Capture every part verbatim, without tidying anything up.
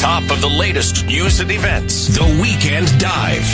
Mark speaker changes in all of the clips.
Speaker 1: top of the latest news and events. The Weekend Dive.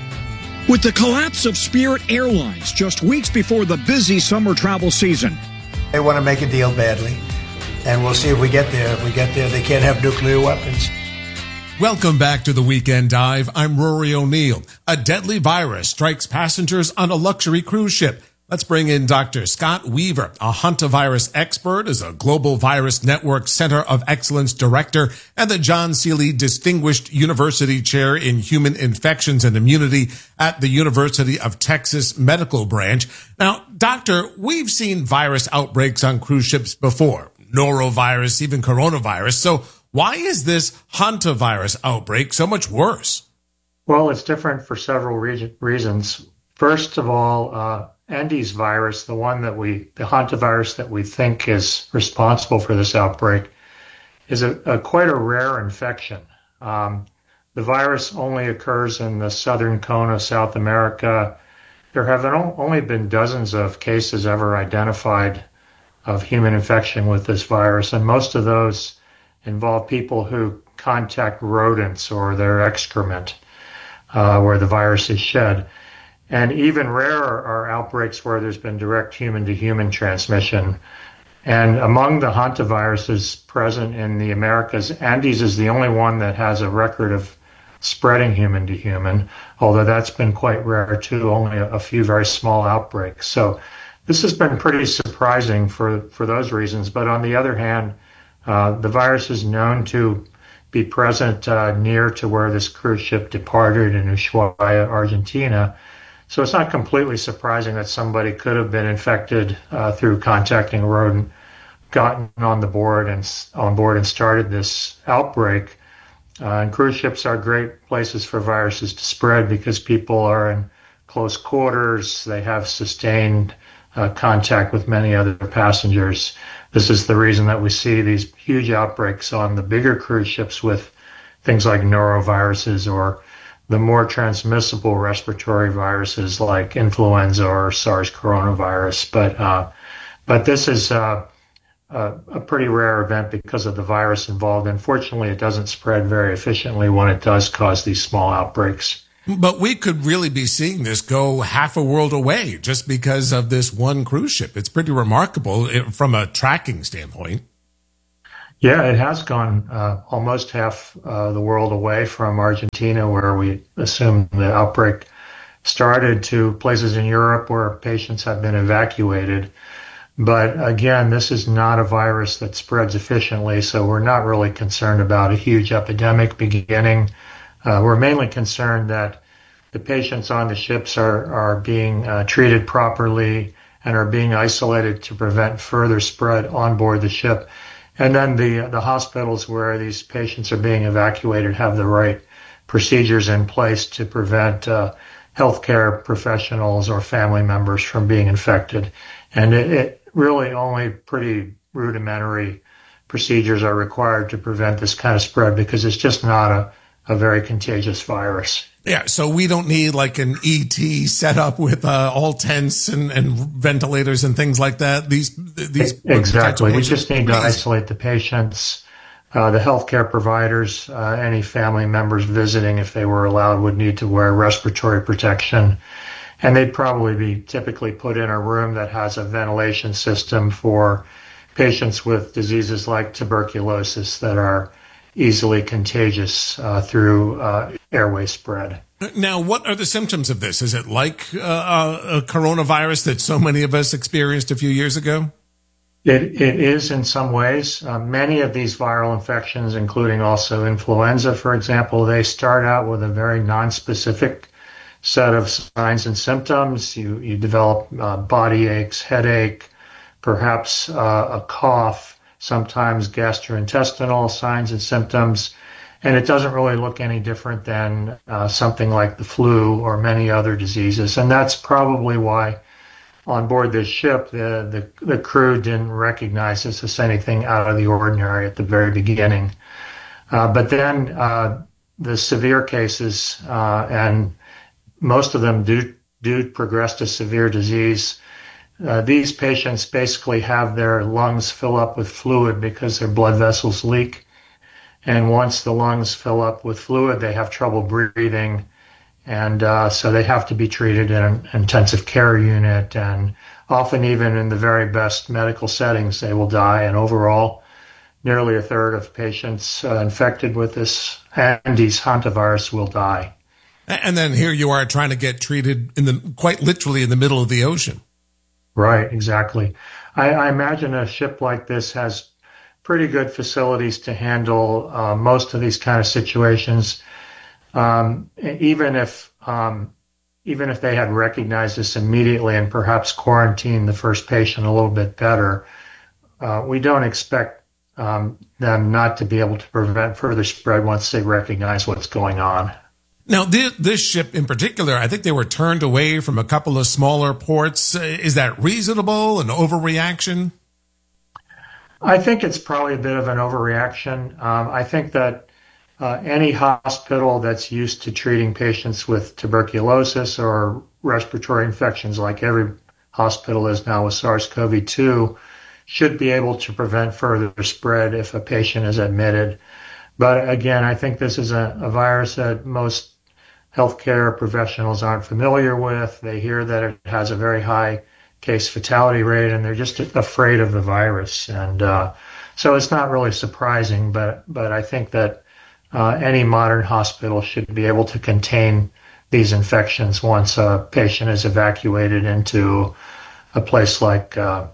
Speaker 2: With the collapse of Spirit Airlines just weeks before the busy summer travel season.
Speaker 3: They want to make a deal badly, and we'll see if we get there. If we get there, they can't have nuclear weapons.
Speaker 4: Welcome back to the Weekend Dive. I'm Rory O'Neill. A deadly virus strikes passengers on a luxury cruise ship. Let's bring in Doctor Scott Weaver, a hantavirus expert, is a Global Virus Network Center of Excellence Director, and the John Seeley Distinguished University Chair in Human Infections and Immunity at the University of Texas Medical Branch. Now, Doctor, we've seen virus outbreaks on cruise ships before, norovirus, even coronavirus. So why is this hantavirus outbreak so much worse?
Speaker 5: Well, it's different for several re- reasons. First of all, uh, Andes virus, the one that we, the hantavirus that we think is responsible for this outbreak, is a, a quite a rare infection. Um, the virus only occurs in the southern cone of South America. There have only been dozens of cases ever identified of human infection with this virus, and most of those involve people who contact rodents or their excrement, uh, where the virus is shed. And even rarer are outbreaks where there's been direct human-to-human transmission. And among the hantaviruses present in the Americas, Andes is the only one that has a record of spreading human-to-human, although that's been quite rare too, only a, a few very small outbreaks. So this has been pretty surprising for, for those reasons. But on the other hand, uh, the virus is known to be present uh, near to where this cruise ship departed in Ushuaia, Argentina. So it's not completely surprising that somebody could have been infected uh, through contacting a rodent, gotten on the board and on board and started this outbreak. Uh, and cruise ships are great places for viruses to spread because people are in close quarters. They have sustained uh, contact with many other passengers. This is the reason that we see these huge outbreaks on the bigger cruise ships with things like noroviruses or the more transmissible respiratory viruses like influenza or SARS coronavirus. But uh, but this is uh, a, a pretty rare event because of the virus involved. Unfortunately, it doesn't spread very efficiently when it does cause these small outbreaks.
Speaker 4: But we could really be seeing this go half a world away just because of this one cruise ship. It's pretty remarkable from a tracking standpoint.
Speaker 5: Yeah, it has gone uh, almost half uh, the world away from Argentina, where we assume the outbreak started, to places in Europe where patients have been evacuated. But again, this is not a virus that spreads efficiently, so we're not really concerned about a huge epidemic beginning. Uh, we're mainly concerned that the patients on the ships are, are being uh, treated properly and are being isolated to prevent further spread on board the ship. And then the the hospitals where these patients are being evacuated have the right procedures in place to prevent uh, healthcare professionals or family members from being infected. And it, it really only pretty rudimentary procedures are required to prevent this kind of spread because it's just not a, a very contagious virus.
Speaker 4: Yeah, so we don't need like an E T set up with uh, all tents and, and ventilators and things like that. These, these
Speaker 5: exactly. We just need to isolate the patients. Uh, the healthcare providers, uh, any family members visiting, if they were allowed, would need to wear respiratory protection. And they'd probably be typically put in a room that has a ventilation system for patients with diseases like tuberculosis that are easily contagious uh, through uh, airway spread.
Speaker 4: Now, what are the symptoms of this? Is it like uh, a coronavirus that so many of us experienced a few years ago?
Speaker 5: It, it is in some ways. Uh, many of these viral infections, including also influenza, for example, they start out with a very nonspecific set of signs and symptoms. You, you develop uh, body aches, headache, perhaps uh, a cough, sometimes gastrointestinal signs and symptoms, and it doesn't really look any different than uh, something like the flu or many other diseases. And that's probably why on board this ship, the, the, the crew didn't recognize this as anything out of the ordinary at the very beginning. Uh, but then uh, the severe cases, uh, and most of them do, do progress to severe disease. Uh, these patients basically have their lungs fill up with fluid because their blood vessels leak. And once the lungs fill up with fluid, they have trouble breathing. And uh, so they have to be treated in an intensive care unit. And often even in the very best medical settings, they will die. And overall, nearly a third of patients uh, infected with this Andes hantavirus will die.
Speaker 4: And then here you are trying to get treated in the quite literally in the middle of the ocean.
Speaker 5: Right, exactly. I, I imagine a ship like this has pretty good facilities to handle uh, most of these kind of situations. Um, even if um, even if they had recognized this immediately and perhaps quarantined the first patient a little bit better, uh, we don't expect um, them not to be able to prevent further spread once they recognize what's going on.
Speaker 4: Now, this, this ship in particular, I think they were turned away from a couple of smaller ports. Is that reasonable, an overreaction?
Speaker 5: I think it's probably a bit of an overreaction. Um, I think that uh, any hospital that's used to treating patients with tuberculosis or respiratory infections, like every hospital is now with SARS-C o V two, should be able to prevent further spread if a patient is admitted. But again, I think this is a, a virus that most healthcare professionals aren't familiar with. They hear that it has a very high case fatality rate, and they're just afraid of the virus. And uh, so it's not really surprising, but, but I think that uh, any modern hospital should be able to contain these infections once a patient is evacuated into a place like uh,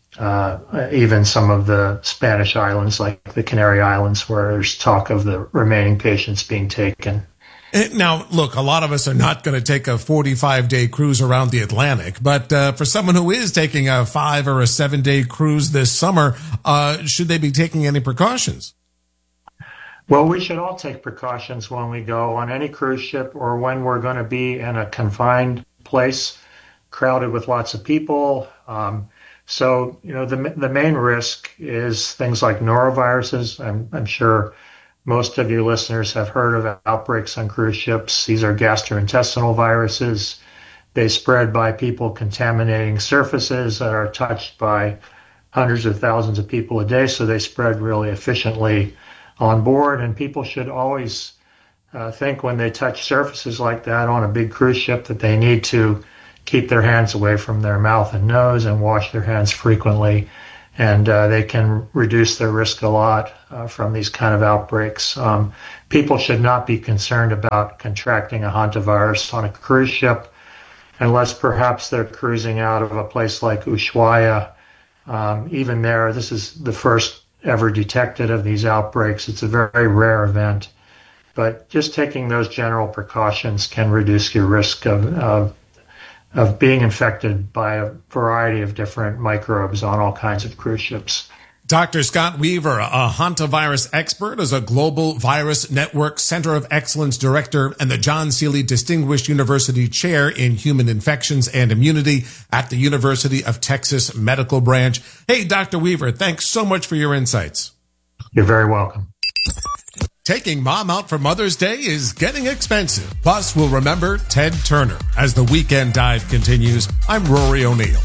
Speaker 5: uh, even some of the Spanish islands, like the Canary Islands, where there's talk of the remaining patients being taken.
Speaker 4: Now, look, a lot of us are not going to take a forty-five day cruise around the Atlantic, but uh, for someone who is taking a five or a seven day cruise this summer, uh, should they be taking any precautions?
Speaker 5: Well, we should all take precautions when we go on any cruise ship or when we're going to be in a confined place, crowded with lots of people. Um, so, you know, the the main risk is things like noroviruses. I'm, I'm sure most of your listeners have heard of outbreaks on cruise ships. These are gastrointestinal viruses. They spread by people contaminating surfaces that are touched by hundreds of thousands of people a day, so they spread really efficiently on board. And people should always uh, think when they touch surfaces like that on a big cruise ship that they need to keep their hands away from their mouth and nose and wash their hands frequently. And uh, they can reduce their risk a lot uh, from these kind of outbreaks. Um, people should not be concerned about contracting a hantavirus on a cruise ship unless perhaps they're cruising out of a place like Ushuaia. Um, even there, this is the first ever detected of these outbreaks. It's a very rare event. But just taking those general precautions can reduce your risk of, of of being infected by a variety of different microbes on all kinds of cruise ships.
Speaker 4: Doctor Scott Weaver, a hantavirus expert, is a Global Virus Network Center of Excellence Director and the John Seeley Distinguished University Chair in Human Infections and Immunity at the University of Texas Medical Branch. Hey, Doctor Weaver, thanks so much for your insights.
Speaker 5: You're very welcome.
Speaker 4: Taking mom out for Mother's Day is getting expensive. Plus, we'll remember Ted Turner. As the Weekend Dive continues, I'm Rory O'Neill.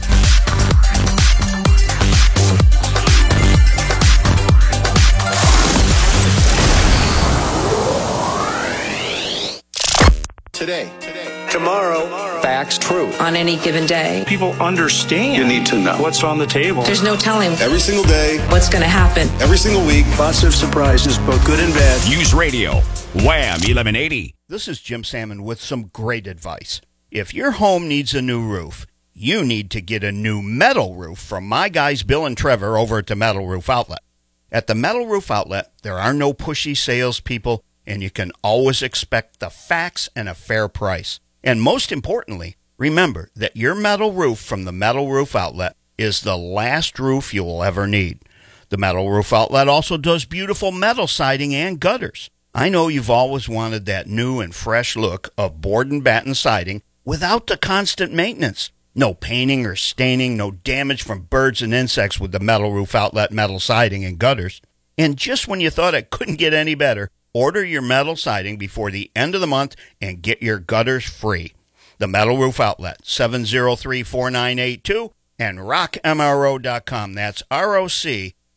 Speaker 6: Today. Tomorrow. Facts true.
Speaker 7: On any given day.
Speaker 8: People understand.
Speaker 6: You need to know
Speaker 8: what's on the table.
Speaker 7: There's no telling.
Speaker 6: Every single day.
Speaker 7: What's going to happen.
Speaker 6: Every single week.
Speaker 8: Lots of surprises, both good and bad.
Speaker 1: News Radio, Wham eleven eighty.
Speaker 9: This is Jim Salmon with some great advice. If your home needs a new roof, you need to get a new metal roof from my guys Bill and Trevor over at the Metal Roof Outlet. At the Metal Roof Outlet, there are no pushy salespeople, and you can always expect the facts and a fair price. And most importantly, remember that your metal roof from the Metal Roof Outlet is the last roof you will ever need. The Metal Roof Outlet also does beautiful metal siding and gutters. I know you've always wanted that new and fresh look of board and batten siding without the constant maintenance. No painting or staining, no damage from birds and insects with the Metal Roof Outlet metal siding and gutters. And just when you thought it couldn't get any better, order your metal siding before the end of the month and get your gutters free. The Metal Roof Outlet, seven oh three, four nine eight two, and rock M R O dot com. That's R O C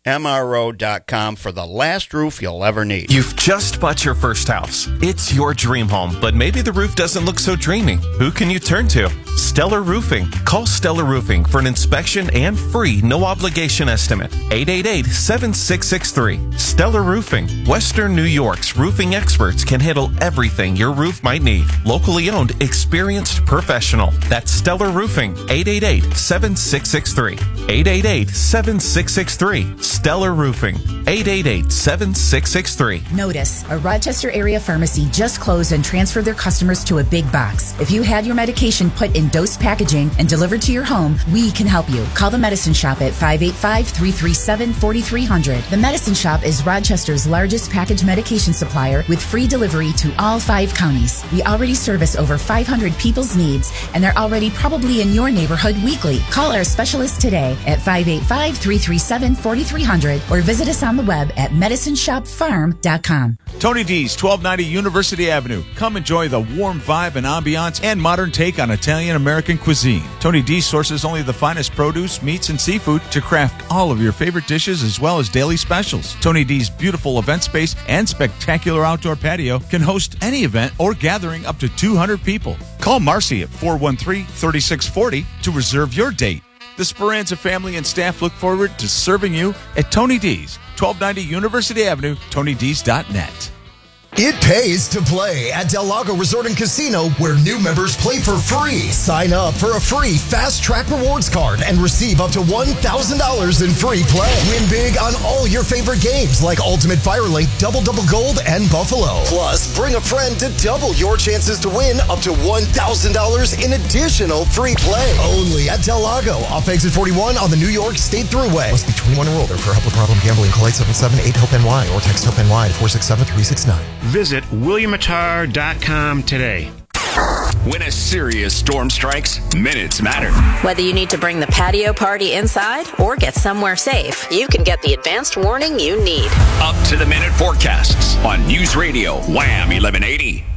Speaker 9: M R O dot com for the last roof you'll ever need.
Speaker 10: You've just bought your first house. It's your dream home, but maybe the roof doesn't look so dreamy. Who can you turn to? Stellar Roofing. Call Stellar Roofing for an inspection and free no-obligation estimate. eight eight eight, seven six six three. Stellar Roofing. Western New York's roofing experts can handle everything your roof might need. Locally owned, experienced professional. That's Stellar Roofing. eight eight eight, seven six six three. eight eight eight, seven six six three. Stellar Roofing. eight eight eight, seven six six three.
Speaker 11: Notice, a Rochester area pharmacy just closed and transferred their customers to a big box. If you had your medication put in dose packaging and delivered to your home, we can help you. Call the Medicine Shop at five eight five, three three seven, four three zero zero. The Medicine Shop is Rochester's largest package medication supplier with free delivery to all five counties. We already service over five hundred people's needs, and they're already probably in your neighborhood weekly. Call our specialist today at five eight five, three three seven, four three zero zero or visit us on the web at medicine shop farm dot com.
Speaker 12: Tony D's, twelve ninety University Avenue. Come enjoy the warm vibe and ambiance and modern take on Italian-American cuisine. Tony D sources only the finest produce, meats, and seafood to craft all of your favorite dishes as well as daily specials. Tony D's beautiful event space and spectacular outdoor patio can host any event or gathering up to two hundred people. Call Marcy at four one three, three six four zero to reserve your date. The Speranza family and staff look forward to serving you at Tony D's, twelve ninety University Avenue, tony d's dot net.
Speaker 13: It pays to play at Del Lago Resort and Casino, where new members play for free. Sign up for a free Fast Track Rewards card and receive up to one thousand dollars in free play. Win big on all your favorite games like Ultimate Firelink, Double Double Gold, and Buffalo. Plus, bring a friend to double your chances to win up to one thousand dollars in additional free play. Only at Del Lago, off exit forty-one on the New York State Thruway. Must be twenty-one or older. For help with problem gambling, call eight seven seven, eight, HOPE-N Y or text HOPE-N Y to four six seven, three six nine.
Speaker 8: Visit william attar dot com today.
Speaker 1: When a serious storm strikes, minutes matter.
Speaker 7: Whether you need to bring the patio party inside or get somewhere safe, you can get the advanced warning you need.
Speaker 1: Up to the minute forecasts on News Radio Wham eleven eighty.